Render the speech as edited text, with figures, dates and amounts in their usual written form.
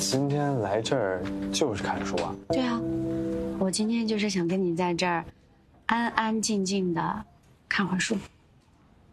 今天来这儿就是看书啊？ 对啊，我今天就是想跟你在这儿安安静静的看会儿书。